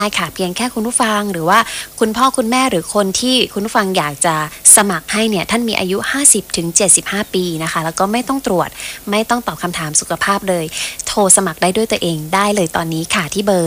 ได้ค่ะเพียงแค่คุณผู้ฟังหรือว่าคุณพ่อคุณแม่หรือคนที่คุณผู้ฟังอยากจะสมัครให้เนี่ยท่านมีอายุ 50-75 ปีนะคะแล้วก็ไม่ต้องตรวจไม่ต้องตอบคำถามสุขภาพเลยโทรสมัครได้ด้วยตัวเองได้เลยตอนนี้ค่ะที่เบอร์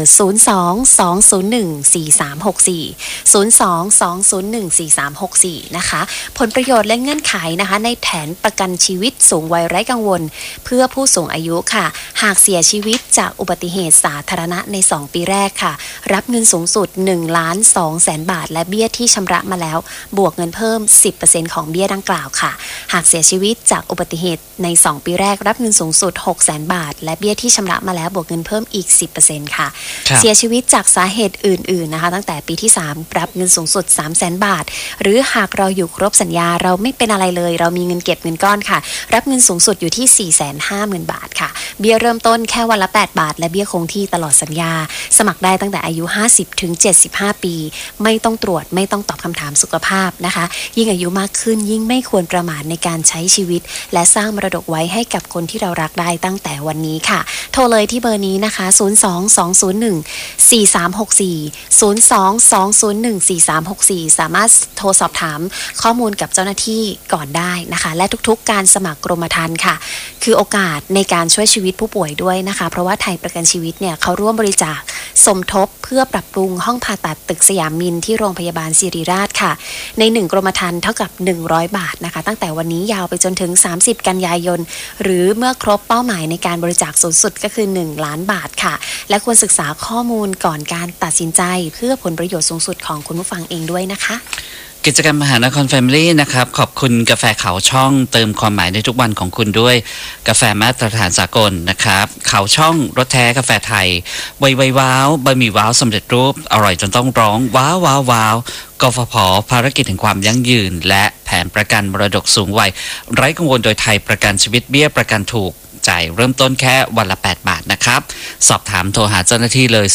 02-201-4364 นะคะผลประโยชน์และเงื่อนไขนะคะในแผนประกันชีวิตสูงวัยไร้กังวลเพื่อผู้สูงอายุค่ะหากเสียชีวิตจากอุบัติเหตุสาธารณะใน2ปีแรกค่ะรับเงินสูงสุด 1,200,000 บาทและเบี้ยที่ชำระมาแล้วบวกเงินเพิ่ม 10% ของเบี้ยดังกล่าวค่ะหากเสียชีวิตจากอุบัติเหตุใน2ปีแรกรับเงินสูงสุด 600,000 บาทและเบี้ยที่ชำระมาแล้วบวกเงินเพิ่มอีก 10% ค่ะเสียชีวิตจากสาเหตุอื่นๆนะคะตั้งแต่ปีที่3รับเงินสูงสุด 300,000 บาทหรือหากเราอยู่ครบสัญญาเราไม่เป็นอะไรเลยเรามีเงินเก็บเงินก้อนค่ะรับเงินสูงสุดอยู่ที่ 450,000 บาทค่ะเบี้ยเริ่มต้นแค่วันละ8 บาทและเบี้ยคงที่ตลอดสัญญาสมัครได้ตั้งแต่อายุ 50-75 ปีไม่ต้องตรวจไม่ต้องตอบคำถามสุขภาพนะคะยิ่งอายุมากขึ้นยิ่งไม่ควรประมาทในการใช้ชีวิตและสร้างมรดกไว้ให้กับคนที่เรารักได้ตั้งแต่วันนี้ค่ะโทรเลยที่เบอร์นี้นะคะ 02-201-4364 สามารถโทรสอบถามข้อมูลกับเจ้าหน้าที่ก่อนได้นะคะและทุกๆการสมัครกรมธรรม์ค่ะคือโอกาสในการช่วยชีวิตผู้ป่วยด้วยนะคะเพราะว่าไทยประกันชีวิตเนี่ยเขาร่วมบริจาคสมทบเพื่อปรับปรุงห้องผ่าตัดตึกสยามมินที่โรงพยาบาลศิริราชค่ะใน1กรมธรรม์เท่ากับ100 บาทนะคะตั้งแต่วันนี้ยาวไปจนถึง30กันยายนหรือเมื่อครบเป้าหมายในการบริจาคสูงสุดก็คือ1 ล้านบาทค่ะและควรศึกษาข้อมูลก่อนการตัดสินใจเพื่อผลประโยชน์สูงสุดของคุณผู้ฟังเองด้วยนะคะกิจกรรมมหานครแฟมิลี่นะครับขอบคุณกาแฟเขาช่องเติมความหมายในทุกวันของคุณด้วยกาแฟมาตรฐานสากลนะครับเขาช่องรสแท้กาแฟไทยไวว้าวบะหมี่ว้าวสำเร็จรูปอร่อยจนต้องร้องว้าวว้าวว้าวกฟผ.ภารกิจแห่งความยั่งยืนและแผนประกันมรดกสูงวัยไร้กังวลโดยไทยประกันชีวิตเบี้ยประกันถูกจ่ายเริ่มต้นแค่วันละ8 บาทนะครับสอบถามโทรหาเจ้าหน้าที่เลย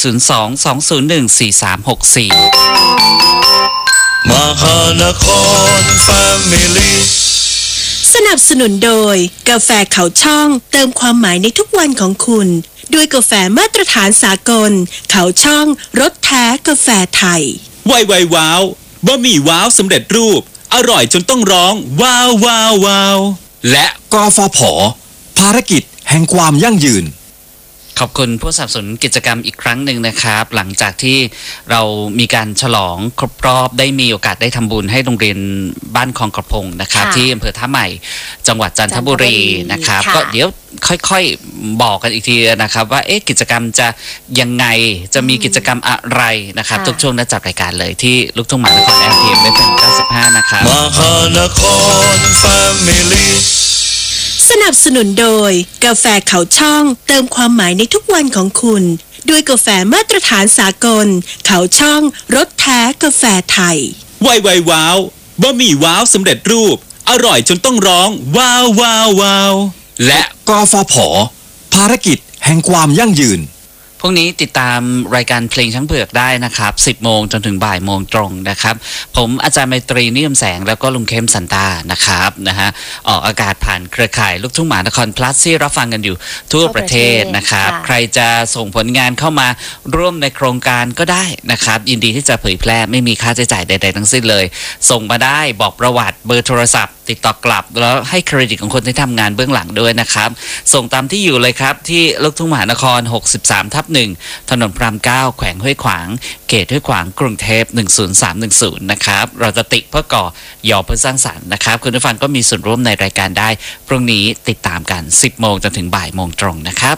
02-201-4364 มหานครแฟมิลี่สนับสนุนโดยกาแฟเขาช่องเติมความหมายในทุกวันของคุณด้วยกาแฟมาตรฐานสากลเขาช่องรสแท้กาแฟไทยไวว้าวบะหมี่ว้าวสำเร็จรูปอร่อยจนต้องร้องว้าวว้าวว้าวและกฟผ.ภารกิจแห่งความยั่งยืนขอบคุณผู้สนับสนุนกิจกรรมอีกครั้งหนึ่งนะครับหลังจากที่เรามีการฉลองครบรอบได้มีโอกาสได้ทำบุญให้โรงเรียนบ้านคลองกระพงนะครับที่อำเภอท่าใหม่จังหวัดจันทบุรีนะครับก็เดี๋ยวค่อยๆบอกกันอีกทีนะครับว่ากิจกรรมจะยังไงจะมีกิจกรรมอะไรนะครับทุกช่วงและจัดรายการเลยที่ลูกทุ่งมหานคร LPM เป็น95นะครับมหานครแฟมิลี่สนับสนุนโดยกาแฟเขาช่องเติมความหมายในทุกวันของคุณด้วยกาแฟมาตรฐานสากลเขาช่องรสแท้กาแฟไทยไวว้าวบะหมี่ว้าวสำเร็จรูปอร่อยจนต้องร้องว้าวว้าวว้าวและกฟผ.ภารกิจแห่งความยั่งยืนพรุ่งนี้ติดตามรายการเพลงช้างเผือกได้นะครับ 10 โมงจนถึงบ่ายโมงตรงนะครับผมอาจารย์ไมตรีนิยมแสงแล้วก็ลุงเข้มสันตานะครับออกอากาศผ่านเครือข่ายลูกทุ่งมหานคร plus ที่รับฟังกันอยู่ทั่วประเทศนะครับใครจะส่งผลงานเข้ามาร่วมในโครงการก็ได้นะครับยินดีที่จะเผยแพร่ไม่มีค่าใช้จ่ายใดๆทั้งสิ้นเลยส่งมาได้บอกประวัติเบอร์โทรศัพท์ติดต่อกลับแล้วให้เครดิตของคนที่ทำงานเบื้องหลังด้วยนะครับส่งตามที่อยู่เลยครับที่ลูกทุ่งมหานคร 63/1 ถนนพระราม 9 แขวงห้วยขวางเขตห้วยขวางกรุงเทพ10310นะครับเราจะติเพื่อก่อยอเพื่อสร้างสรรค์นะครับคุณผู้ฟังก็มีส่วนร่วมในรายการได้พรุ่งนี้ติดตามกัน 10 โมงจนถึงบ่ายโมงตรงนะครับ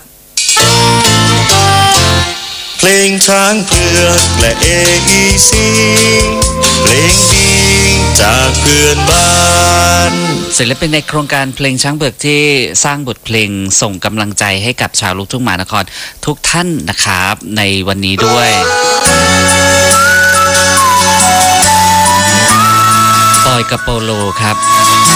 เพลงช้างเผือกและ AEC เพลงดีจากเพื่อนบ้านศิลปินในโครงการเพลงช้างเผือกที่สร้างบทเพลงส่งกำลังใจให้กับชาวลูกทุ่งมหานครทุกท่านนะครับในวันนี้ด้วยปอยกับโปโลครับ